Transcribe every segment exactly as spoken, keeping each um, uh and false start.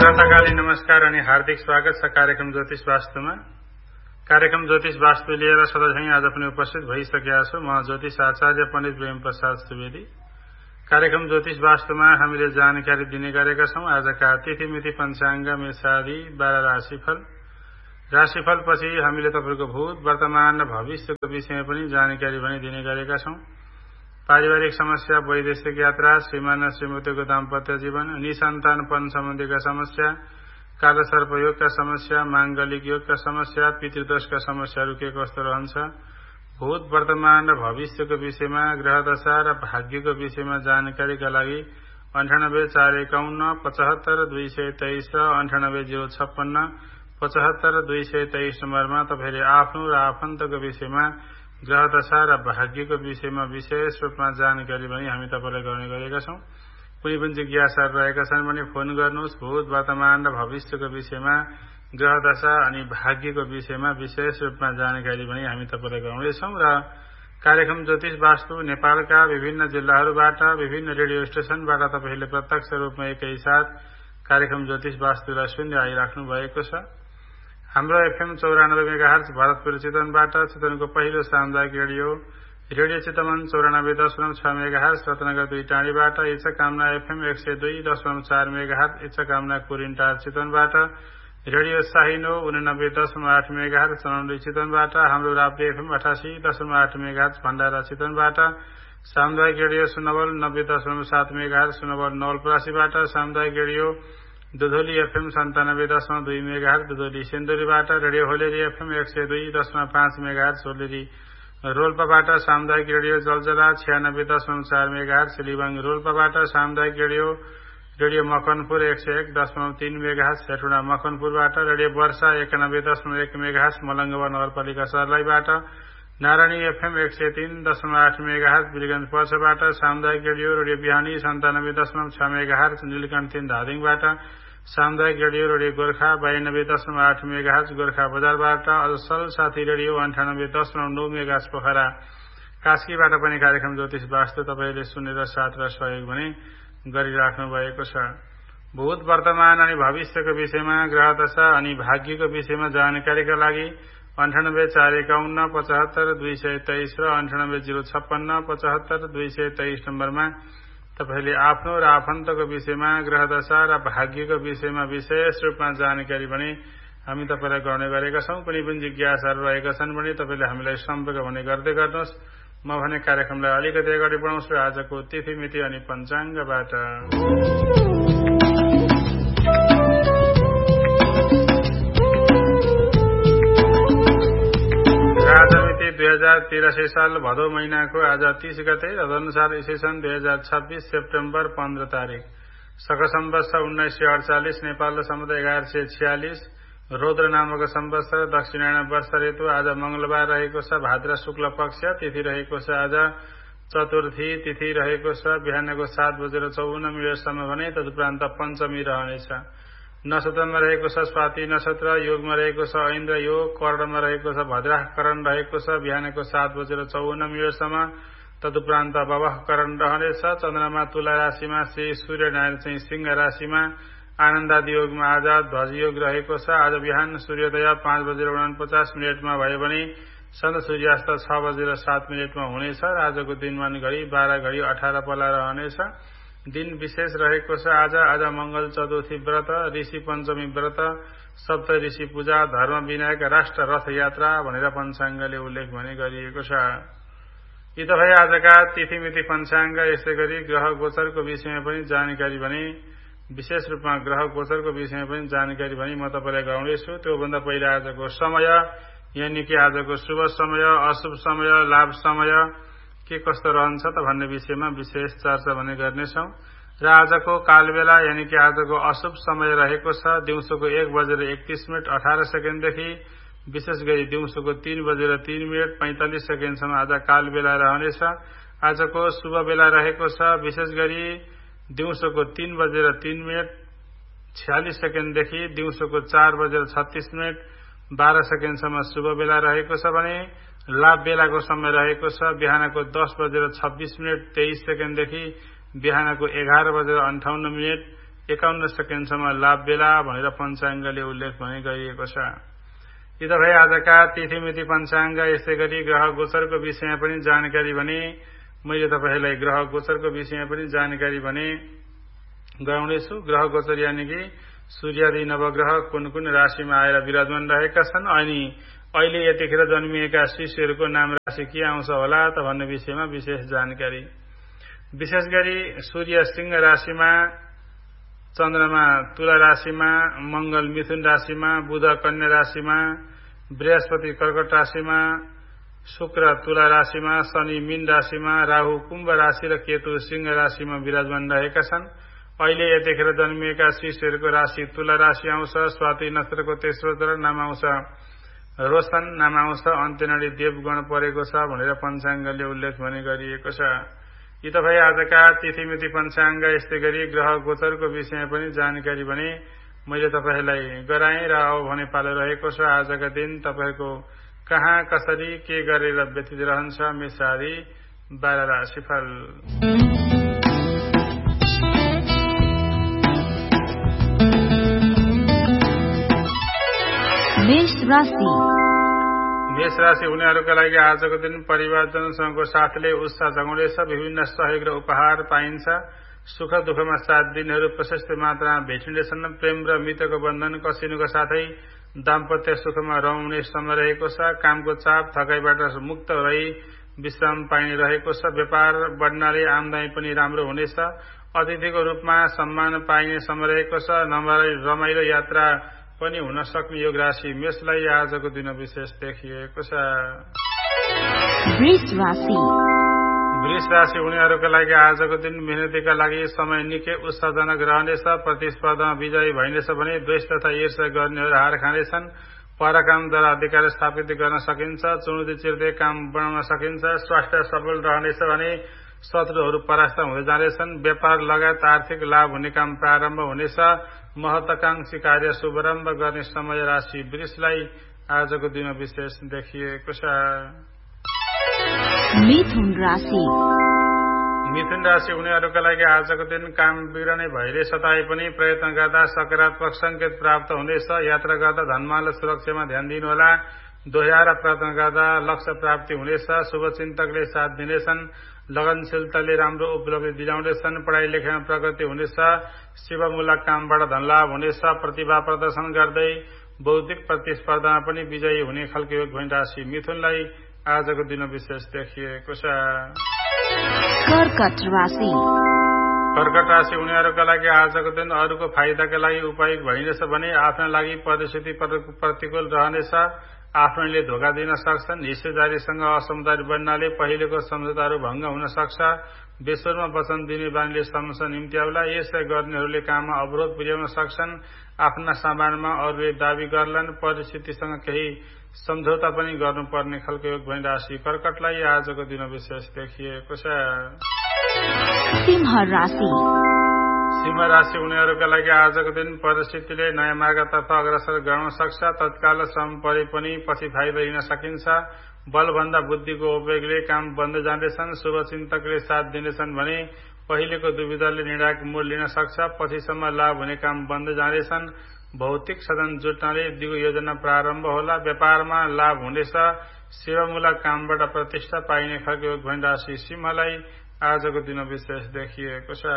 प्रातःकालीन नमस्कार अनि हार्दिक स्वागत छ कार्यक्रम ज्योतिष वास्तुमा। कार्यक्रम ज्योतिष वास्तु लिएर सधैँ आज पनि उपस्थित भइसकेका छु। म ज्योतिष आचार्य पण्डित प्रेम प्रसाद सुवेदी। कार्यक्रम ज्योतिष वास्तुमा हामीले जानकारी दिने गरेका छौं। आजका तिथि मिति पञ्चाङ्ग मेषादि बाह्र राशिफल। राशिफल पछि हामीले तपाईको भूत वर्तमान र भविष्यको विषयमा पनि जानकारी पनि दिने गरेका छौं। पारिवारिक समस्या, वैदेशिक यात्रा, श्रीमान र श्रीमतीको दाम्पत्य जीवन, निसन्तानपन सम्बन्धीका समस्या, कालसर्पयोगका समस्या, माङ्गलिक योगका समस्या, पितृदोषका समस्याहरू के कस्तो रहन्छ, भूत वर्तमान र भविष्यको विषयमा, ग्रहदशा र भाग्यको विषयमा जानकारीका लागि अन्ठानब्बे चार एकाउन्न पचहत्तर दुई सय तेइस र अन्ठानब्बे जिरो छप्पन्न पचहत्तर दुई सय तेइस नम्बरमा तपाईँले आफ्नो र आफन्तको विषयमा, ग्रहदशा र भाग्यको विषयमा विशेष रूपमा जानकारी पनि हामी तपाईँलाई गर्ने गरेका छौं। कुनै पनि जिज्ञासाहरू रहेका छन् भने फोन गर्नुहोस्। भूत वर्तमान र भविष्यको विषयमा, ग्रहदशा अनि भाग्यको विषयमा विशेष रूपमा जानकारी पनि हामी तपाईँलाई गराउनेछौं। र कार्यक्रम ज्योतिष वास्तु नेपालका विभिन्न जिल्लाहरूबाट, विभिन्न रेडियो स्टेशनबाट तपाईँले प्रत्यक्ष रूपमा एकैसाथ कार्यक्रम ज्योतिष वास्तुलाई सुन्दै आइराख्नु भएको छ। हाम्रो एफएम चौरानब्बे मेगाहर्ज भरतपुर चितवनबाट, चितवनको पहिलो सामुदायिक रेडियो रेडियो चितवन चौरानब्बे दशमलव छ मेगाहर्ज, रत्नगर दुई टाँडीबाट, इच्छा कामना एफएम एक सय दुई दशमलव चार मेगाहर्ज, इच्छा कामना कुरिन्टार चितवनबाट, रेडियो साहिनो उनानब्बे दशमलव आठ मेगाहर्ज चनौली चितवनबाट, हाम्रो राप्ती एफएम अठासी दशमलव आठ मेगाहर्ज भण्डारा चितवनबाट, सामुदायिक रेडियो सुनवल नब्बे दशमलव सात मेगाहर्ज सुनवल नवलपरासीबाट, सामुदायिक रेडियो दुधोली एफएम सन्तानब्बे दशमलव दुई मेगाहर्ज दुधोली सिन्धुलीबाट, रेडियो होलेरी एफएम एक सय दुई दशमलव पाँच मेगाहर्ज होलेरी रोल्पाबाट, सामुदायिक रेडियो जलजला छ्यानब्बे दशमलव चार मेगाहर्ज सिलिबाङ रोल्पाबाट, सामुदायिक रेडियो रेडियो मकनपुर एक सय एक दशमलव तीन मेगाहर्ज हेटुडा मकनपुरबाट, रेडियो वर्षा एकानब्बे दशमलव एक मेगाहर्ज मलङ्गवा नगरपालिका सर्लाहीबाट, नारायणी एफएम एक सय तीन दशमलव आठ मेगाहर्ज बिरगञ्ज पर्साबाट, सामुदायिक रेडियो रेडियो बिहानी सन्तानब्बे दशमलव छ मेगाहर्ज नीलकण्ठ तीन धादिङबाट, सामुदायिक रेडियो रेडियो गोर्खा बयानब्बे दशमलव आठ मेगाहर्ज गोर्खा बजारबाट, असल साथी रेडियो अन्ठानब्बे दशमलव नौ मेगाहर्ज पोखरा कास्कीबाट पनि कार्यक्रम ज्योतिष वास्तु तपाईँले सुनेर साथ र सहयोग पनि गरिराख्नु भएको छ। भूत वर्तमान अनि भविष्यको विषयमा, ग्रहदशा अनि भाग्यको विषयमा जानकारीका लागि अन्ठानब्बे चार एकाउन्न पचहत्तर दुई सय तेइस र अन्ठानब्बे जिरो छप्पन्न पचहत्तर दुई सय तेइस नम्बरमा तपाईँले आफ्नो र आफन्तको विषयमा, ग्रहदशा र भाग्यको विषयमा विशेष रूपमा जानकारी पनि हामी तपाईँलाई गर्ने गरेका छौं। कुनै पनि जिज्ञासाहरू रहेका छन् भने तपाईँले हामीलाई सम्पर्क भने गर्दै गर्नुहोस्। म भने कार्यक्रमलाई अलिकति अगाडि बढाउँछु आजको तिथि मिति अनि पञ्चाङ्गबाट। राजमिति दुई हजार तिरासी साल भदौ महिनाको आज तीस गते, तदनुसार ईस्वी सन् दुई हजार छब्बीस सेप्टेम्बर पन्ध्र तारिक, शक सम्वत्सर उन्नाइस सय अडचालिस, नेपाल समुदाय एघार सय छियालिस, रौद्र नामक सम्वत्सर, दक्षिणायन वर्ष ऋतु, आज मंगलबार रहेको छ, भाद्र शुक्ल पक्ष, तिथि रहेको छ आज चतुर्थी, तिथि रहेको छ बिहानको सात बजेर चौवन्न मिनटसम्म भने तदुपरान्त पञ्चमी रहनेछ। नक्षत्रमा रहेको छ स्वाति नक्षत्र, योगमा रहेको छ ऐन्द्र योग, कर्णमा रहेको छ भद्राह करण रहेको छ बिहानको सात बजेर चौवन्न मिनटसम्म, तदुपरान्त बवह करण रहनेछ। चन्द्रमा तुला राशिमा, श्री सूर्यनारायण चाहिँ सिंह राशिमा, आनन्दादि योगमा आज ध्वज योग रहेको छ। आज बिहान सूर्योदय पाँच बजेर उनपचास मिनटमा भयो भने सन्ध सूर्यास्त छ बजेर सात मिनटमा हुनेछ। आजको दिनमान घडी बाह्र घडी अठार पला रहनेछ। दिन विशेष रहेको छ आज। आज मंगल चतुर्थी व्रत, ऋषि पञ्चमी व्रत, सप्त ऋषि पूजा, धर्म विनायक, राष्ट्र रथ यात्रा भनेर पञ्चाङ्गले उल्लेख भने गरिएको छ। यी त भए आजका तिथि मिति पञ्चाङ्ग। यसै गरी ग्रह गोचरको विषयमा पनि जानकारी भने विशेष रूपमा ग्रह गोचरको विषयमा पनि जानकारी भने म तपाईँलाई गराउनेछु। त्योभन्दा पहिला आजको समय यानि कि आजको शुभ समय, अशुभ समय, लाभ समय के कस्तो रहन्छ त भन्ने विषयमा विशेष चर्चा भने गर्नेछौं। र आजको कालबेला यानि कि आजको अशुभ समय रहेको छ दिउँसोको एक बजेर एकतीस मिनट अठार सेकेन्डदेखि विशेष गरी दिउँसोको तीन बजेर तीन मिनट पैंतालिस सेकेन्डसम्म आज कालबेला रहनेछ। आजको शुभ बेला रहेको छ विशेष गरी दिउँसोको तीन बजेर तीन मिनट छयालिस सेकेन्डदेखि दिउँसोको चार बजेर छत्तीस मिनट बाह्र सेकेन्डसम्म शुभ बेला रहेको छ भने लाभ बेलाको समय रहेको छ बिहानको दस बजेर छब्बीस मिनट तेइस सेकेन्डदेखि बिहानको एघार बजेर अन्ठाउन्न मिनट एकाउन्न सेकेन्डसम्म लाभ बेला भनेर पञ्चाङ्गले उल्लेख भने गरिएको छ। यी त भए आजका तिथिमिति पञ्चाङ्ग। यस्तै गरी ग्रह गोचरको विषयमा पनि जानकारी भने मैले तपाईहरूलाई ग्रह गोचरको विषयमा पनि जानकारी भने गराउनेछु। ग्रह गोचर यानि कि सूर्यादि नवग्रह कुन कुन राशिमा आएर विराजमान रहेका छन् अनि अहिले यतिखेर जन्मिएका शिशुहरूको नाम राशि के आउँछ होला त भन्ने विषयमा विशेष जानकारी। विशेष गरी सूर्य सिंह राशिमा, चन्द्रमा तुला राशिमा, मंगल मिथुन राशिमा, बुध कन्या राशिमा, बृहस्पति कर्कट राशिमा, शुक्र तुला राशिमा, शनि मीन राशिमा, राहु कुम्भ राशि र केतु सिंह राशिमा विराजमान रहेका छन्। अहिले यतिखेर जन्मिएका शिशुहरूको राशि तुला राशि आउँछ। स्वाति नक्षत्रको तेस्रो चरण नाम आउँछ रोशन, नाम आउँछ अन्त्यनाडी देवगण परेको छ भनेर पञ्चाङ्गले उल्लेख भने गरिएको छ। यी त भए आजका तिथिमिति पञ्चाङ्ग। यस्तै गरी ग्रह गोचरको विषयमा पनि जानकारी भने मैले तपाईहरूलाई गराएँ र अब भने पालो रहेको छ आजका दिन तपाईहरूको कहाँ कसरी के गरेर व्यतीत रहन्छ मेष आदि बाह्र राशिफल। मेष राशि मेष राशि हुनेहरूका लागि आजको दिन परिवारजनसँगको साथले उत्साह जगाउनेछ। विभिन्न सहयोग र उपहार पाइन्छ। सुख दुःखमा साथ दिनेहरू प्रशस्त मात्रामा भेटिनेछन्। प्रेम र मित्रको बन्धन कसिनुको साथै दाम्पत्य सुखमा रमाउने समय रहेको छ। कामको चाप थकाइबाट मुक्त रही विश्राम पाइने रहेको छ। व्यापार बढ्नाले आमदानी पनि राम्रो हुनेछ। अतिथिको रूपमा सम्मान पाइने समय रहेको छ। रमाइलो यात्रा पनि हुन सक्ने योग राशि मेषलाई आजको दिन विशेष देखिएको छ। वृष राशि वृष राशि हुनेहरूका लागि आजको दिन मेहनतीका लागि समय निकै उत्साहजनक रहनेछ। प्रतिस्पर्धामा विजयी भइनेछ भने द्वेष तथा ईर्ष्या गर्नेहरू हार खानेछन्। परकामद्वारा अधिकार स्थापित गर्न सकिन्छ। चुनौती चिर्दै काम बनाउन सकिन्छ। स्वास्थ्य सबल रहनेछ भने शत्रुहरू परास्त हुँदै जानेछन्। व्यापार लगायत आर्थिक लाभ हुने काम प्रारम्भ हुनेछ। महत्वाकांक्षी कार्य शुभारम्भ गर्ने समय राशि वृषलाई आजको दिन विशेष देखिएको छ। मिथुन राशि मिथुन राशि हुनेहरूका लागि आजको दिन काम बिग्रने भइले सताए पनि प्रयत्न गर्दा सकारात्मक संकेत प्राप्त हुनेछ। यात्रा गर्दा धनमाल सुरक्षामा ध्यान दिनुहोला। दोहोऱ्याएर प्रयत्न गर्दा लक्ष्य प्राप्ति हुनेछ। शुभचिन्तकले साथ दिनेछन्। लगनशीलताले राम्रो उपलब्धि दिलाउनेछन्। पढाइ लेखाइमा प्रगति हुनेछ। सेवामूलक कामबाट धनलाभ हुनेछ। प्रतिभा प्रदर्शन गर्दै बौद्धिक प्रतिस्पर्धामा पनि विजयी हुने खालको योग भइने राशि मिथुनलाई आजको दिन विशेष देखिएको छ। कर्कट राशि कर्कट राशि हुनेहरूका लागि आजको दिन अरूको फाइदाका लागि उपयोग भइनेछ भने आफ्ना लागि परिस्थिति प्रतिकूल रहनेछ। आफ्नैले धोका दिन सक्छन्। हिस्सेदारीसँग असमझदारी बन्नाले पहिलेको सम्झौताहरू भंग हुन सक्छ। बेस्वरमा वचन दिने बानीले समस्या निम्त्याउला। यसलाई गर्नेहरूले काममा अवरोध पुर्याउन सक्छन्। आफ्ना सामानमा अरूले दावी गर्लान्। परिस्थितिसँग केही सम्झौता पनि गर्नुपर्ने खालको योग भइने राशि कर्कटलाई आजको दिन विशेष देखिएको छ। सिंह राशि सिंह राशि हुनेहरूका लागि आजको दिन परिस्थितिले नयाँ मार्गतर्फ अग्रसर गराउन सक्छ। तत्काल श्रम परे पनि पछि फाइदा लिन सकिन्छ। बलभन्दा बुद्धिको उपयोगले काम बन्द जाँदैछन्। शुभचिन्तकले साथ दिनेछन् भने पहिलेको दुविधाले निर्णायक मोड लिन सक्छ। पछिसम्म लाभ हुने काम बन्द जाँदैछन्। भौतिक साधन जुट्नाले दिगो योजना प्रारम्भ होला। व्यापारमा लाभ हुनेछ। सेवामूलक कामबाट प्रतिष्ठा पाइने खालको योग भइने राशि सिंहलाई आजको दिन विशेष देखिएको छ।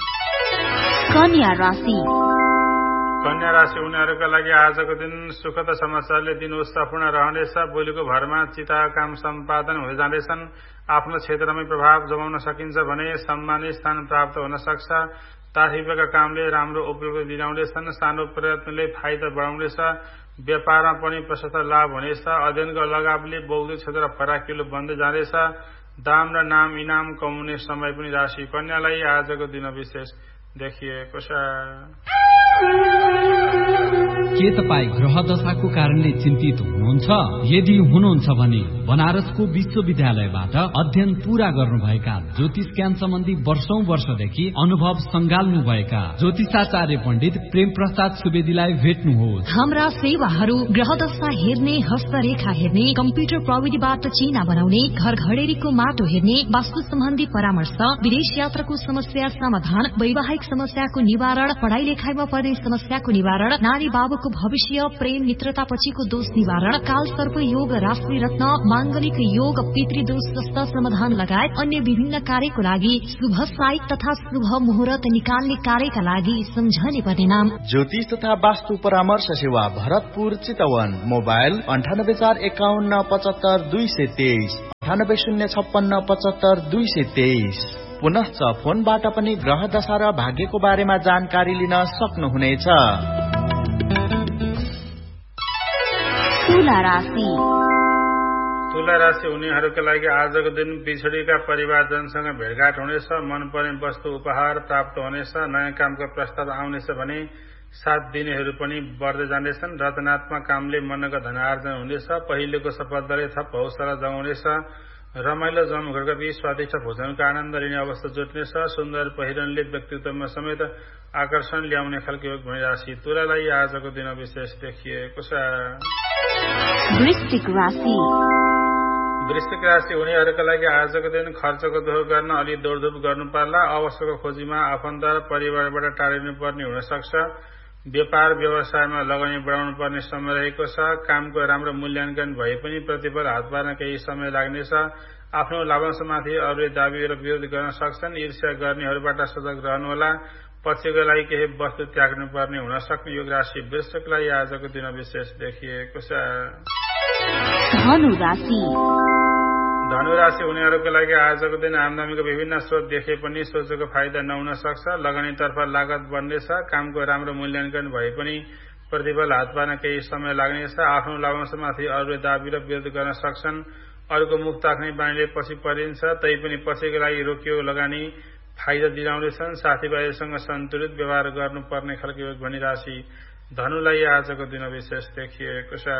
कन्या राशि कन्या राशि हुनेहरूका लागि आजको दिन सुखद समाचारले दिन उत्साहपूर्ण रहनेछ। बोलीको भरमा चिता काम सम्पादन हुँदै जाँदैछन्। आफ्नो क्षेत्रमै प्रभाव जमाउन सकिन्छ भने सम्मानित स्थान प्राप्त हुन सक्छ। तासिपेका कामले राम्रो उपलब्धि दिलाउनेछन्। सानो प्रयत्नले फाइदा बढाउनेछ। व्यापारमा पनि प्रशस्त लाभ हुनेछ। अध्ययनको लगावले बौद्धिक क्षेत्र फराकिलो बन्दै जाँदैछ। दाम र नाम इनाम कमाउने समय पनि राशि कन्यालाई आजको दिन विशेष देखिएको छ। के तपाईँ ग्रह दशाको कारणले चिन्तित हुनुहुन्छ? यदि हुनुहुन्छ भने बनारसको विश्वविद्यालयबाट अध्ययन पूरा गर्नुभएका ज्योतिष ज्ञान सम्बन्धी वर्षौं वर्षदेखि अनुभव संगाल्नुभएका ज्योतिषाचार्य पण्डित प्रेम प्रसाद सुवेदीलाई भेट्नुहोस्। हाम्रा सेवाहरू ग्रहदशा हेर्ने, हस्तरेखा हेर्ने, कम्प्युटर प्रविधिबाट चिना बनाउने, घर घडेरीको माटो हेर्ने, वास्तु सम्बन्धी परामर्श, विदेश यात्राको समस्या समाधान, वैवाहिक समस्याको निवारण, पढ़ाई लेखाइमा पर्ने समस्याको निवारण, नानी बाबुको भविष्य, प्रेम मित्रता पछिको दोष निवारण, काल सर्प योग, राशि रत्न, मांगलिक योग, पितृदोष जस्ता समाधान लगायत अन्य विभिन्न कार्यको लागि शुभ साइत तथा शुभ मुहूर्त निकाल्ने कार्यका लागि सम्झने पर्ने नाम ज्योतिष तथा वास्तु परामर्श सेवा भरतपुर चितवन। मोबाइल अन्ठानब्बे चार एकाउन्न पचहत्तर दुई सय तेइस अन्ठानब्बे शून्य छप्पन्न पचहत्तर दुई सय तेइस। पुनश्च फोनबाट पनि ग्रह दशा र भाग्यको बारेमा जानकारी लिन सक्नुहुनेछ। तुला राशि तुला राशि हुनेहरूका लागि आजको दिन पिछडिका परिवारजनसँग भेटघाट हुनेछ। मनपर्ने वस्तु उपहार प्राप्त हुनेछ। नयाँ कामको प्रस्ताव आउनेछ भने साथ दिनेहरू पनि बढ्दै जानेछन्। रचनात्मक कामले मनका धनार्जन हुनेछ। पहिलेको सफलताले थप हौसला जगाउनेछ। रमाइलो जमघटका बीच स्वादिष्ट भोजनको आनन्द लिने अवस्था जुट्नेछ। सुन्दर पहिरनले व्यक्तित्वमा समेत आकर्षण ल्याउने खालको योग भनी राशि तुलालाई आजको दिन विशेष देखिएको छ। वृश्चिक राशि वृश्चिक राशि हुनेहरूका लागि आजको दिन खर्चको दोहो गर्न अलि दौडधुप गर्नु पर्ला। अवसरको खोजीमा आफन्त र परिवारबाट टाढिनु पर्ने हुन सक्छ। व्यापार व्यवसायमा लगानी बढाउनु पर्ने समय रहेको छ। कामको राम्रो मूल्याङ्कन भए पनि प्रतिफल हात पार्न केही समय लाग्नेछ। आफ्नो लाभांशमाथि अरूले दाबी र विरोध गर्न सक्छन्। ईर्ष्या गर्नेहरूबाट सजग रहनुहोला। पछिको लागि केही वस्तु त्याग्नु पर्ने हुन सक्ने योग राशि वृश्चिकलाई आजको दिन विशेष देखिएको छ। धनु राशि धनु राशि हुनेहरूका लागि आजको दिन आमदामीको विभिन्न स्रोत देखे पनि सोचेको फाइदा नहुन सक्छ। लगानीतर्फ लागत बढ्नेछ। कामको राम्रो मूल्याङ्कन भए पनि प्रतिफल हात पार्न केही समय लाग्नेछ। आफ्नो लाभांशमाथि अरूले दाबी र विरोध गर्न सक्छन्। अरूको मुख ताक्ने बानीले पछि परिन्छ। तैपनि पछिको लागि रोकिएको लगानी फाइदा दिलाउनेछन्। साथीभाइसँग सन्तुलित व्यवहार गर्नुपर्ने खालको योग भनी राशि धनुलाई आजको दिन विशेष देखिएको छ।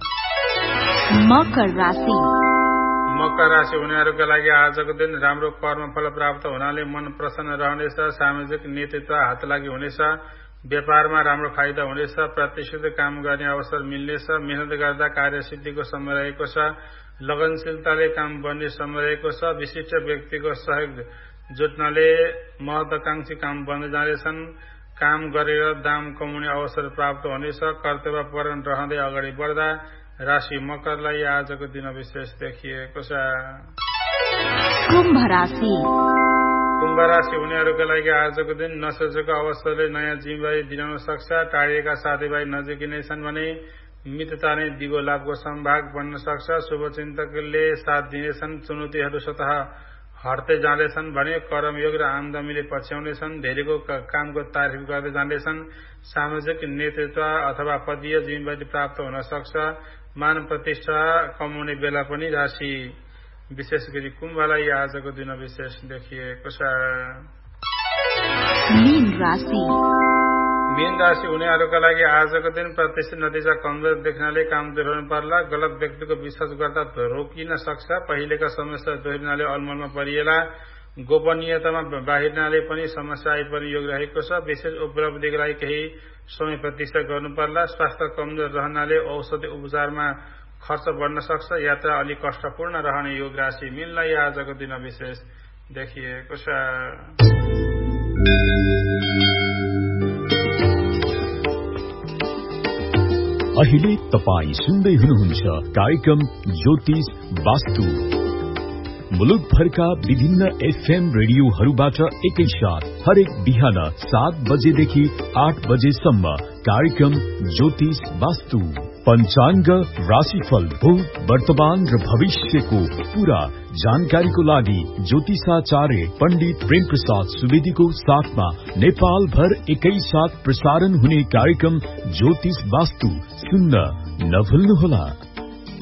मकर राशि मकर राशि हुनेहरूका लागि आजको दिन राम्रो कर्मफल प्राप्त हुनाले मन प्रसन्न रहनेछ। सामाजिक नेतृत्व हात लागि हुनेछ। व्यापारमा राम्रो फाइदा हुनेछ। प्रतिष्ठित काम गर्ने अवसर मिल्नेछ। मेहनत गर्दा कार्यसिद्धिको समय रहेको छ। लगनशीलताले काम बन्ने समय रहेको छ। विशिष्ट व्यक्तिको सहयोग जुट्नाले महत्वाकांक्षी काम बन्दै जानेछन्। काम गरेर दाम कमाउने अवसर प्राप्त हुनेछ। कर्तव्यपरायण रहँदै अगाडि बढ्दा राशि मकरलाई आजको दिन विशेष देखिएको छ। कुम्भ राशि कुम्भ राशि हुनेहरूका लागि आजको दिन नसोचेको अवसरले नयाँ जिम्मेवारी दिलाउन सक्छ। टाढिएका साथीभाइ नजिकै नै छन् भने मित्रता नै दिगो लाभको सम्भाग बन्न सक्छ। शुभचिन्तकले साथ दिनेछन्। चुनौतीहरू स्वतः हट्दै जाँदैछन् भने कर्मयोग र आमदामीले पछ्याउनेछन्। धेरैको कामको तारिफ गर्दै जाँदैछन्। सामाजिक नेतृत्व अथवा पदीय जिम्मेवारी प्राप्त हुन सक्छ। मान प्रतिष्ठा कमाउने बेला पनि राशि विशेष गरी कुम्भलाई आजको दिन विशेष देखिएको छ। मीन राशि मीन राशि हुनेहरूका लागि आजको दिन प्रतिष्ठित नतिजा कमजोर देख्नाले काम दोहोऱ्याउनु पर्ला। गलत व्यक्तिको विश्वास गर्दा रोकिन सक्छ। पहिलेका समस्या दोहोरिनाले अलमलमा परिएला। गोपनीयतामा बाहिरनाले पनि समस्या आइपर्ने योग रहेको छ। विशेष उपलब्धिको लागि केही समय प्रतीक्षा गर्नु पर्ला। स्वास्थ्य कमजोर रहनाले औषधि उपचारमा खर्च बढ्न सक्छ। यात्रा अलि कष्टपूर्ण रहने योग राशि मीनलाई आजको दिन विशेष देखिएको छ। अहिले तपाई सुन्दै हुनुहुन्छ कार्यक्रम ज्योतिष वास्तु। मुलुकभरका विभिन्न एफएम रेडियोहरूबाट एकैसाथ हरेक बिहान सात बजेदेखि आठ बजेसम्म कार्यक्रम ज्योतिष वास्तु। पंचांग, राशिफल, भूत, वर्तमान र भविष्यको पूरा जानकारीको लागि ज्योतिषाचार्य पण्डित प्रेम प्रसाद सुवेदीको साथमा नेपाल भर एकैसाथ प्रसारण हुने कार्यक्रम ज्योतिष वास्तु सुन्न नभुल्नुहोला।